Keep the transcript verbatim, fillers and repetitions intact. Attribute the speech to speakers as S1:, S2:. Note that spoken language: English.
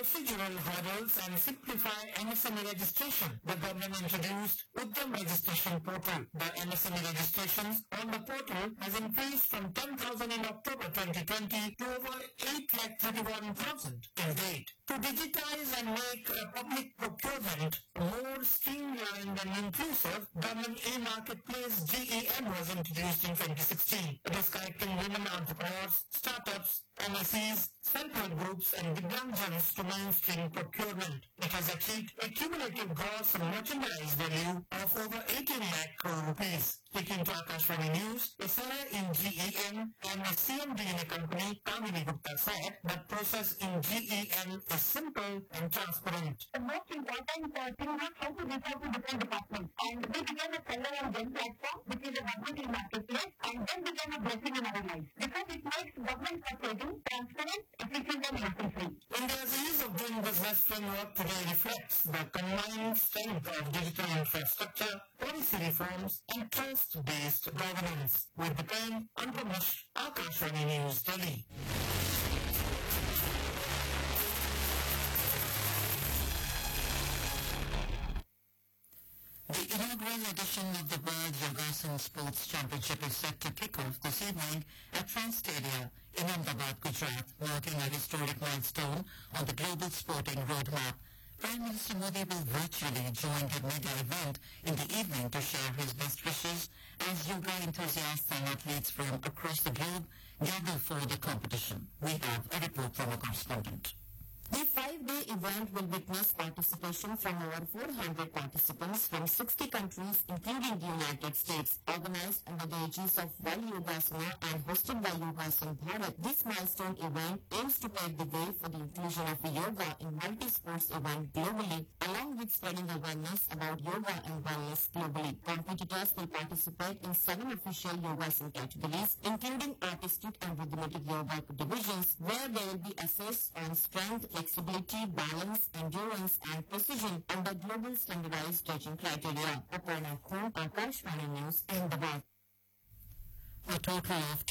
S1: procedural hurdles and simplify M S M E registration. The government introduced Uddam Registration Portal. The M S M E registrations on the portal has increased from ten thousand in October twenty twenty to over eight lakh thirty-one thousand till date. To digitize and make uh, public procurement more streamlined and inclusive, Government e-Marketplace G E M was introduced in twenty sixteen. It is connecting women entrepreneurs, startups, M S Es, self-help groups and Divyangjans to mainstream procurement. It has achieved a cumulative gross merchandise value of over eighteen lakh crore rupees. Speaking to Akashvani News, a seller in G E M and a C M D in a company, Kamini Gupta said that process in G E M is simple and transparent.
S2: The most important uh, thing was how to reach out to different departments. And we began a seller on Gen platform, which is a government e-marketplace, and then began a blessing in our lives. Because it makes government purchasing transparent, efficient and hassle-free.
S1: India's ease of doing business framework today reflects the combined strength of digital infrastructure, policy reforms, and trust-based governance. With the pen, Anupamish, Akashvani News, Delhi. The inaugural edition of the World Yogasan Sports Championship is set to kick off this evening at Transtadia in Ahmedabad, Gujarat, marking a historic milestone on the global sporting roadmap. Prime Minister Modi will virtually join the mega event in the evening to share his best wishes as yoga enthusiasts and athletes from across the globe gather for the competition. We have a report from a correspondent.
S3: The five-day event will witness participation from over four hundred participants from sixty countries, including the United States. Organized under the aegis of World Yogasana and hosted by Yogasan Bharat, this milestone event aims to pave the way for the inclusion of yoga in multi-sports event globally, along with spreading awareness about yoga and wellness globally. Competitors will participate in seven official yogasan categories, including artistic and rhythmic yoga divisions, where they will be assessed on strength, flexibility, balance, endurance, and precision under global standardized judging criteria. Aparna Khon, Akashvani News, Ahmedabad.
S1: A total of